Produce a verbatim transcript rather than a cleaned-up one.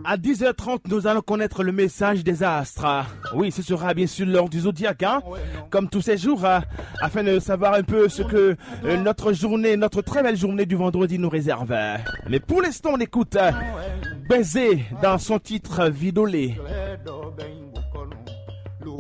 À dix heures trente, nous allons connaître le message des astres. Oui, ce sera bien sûr l'heure du zodiaque, hein, comme tous ces jours, hein, afin de savoir un peu ce que euh, notre journée, notre très belle journée du vendredi nous réserve. Mais pour l'instant, on écoute euh, Baiser dans son titre Vidolé.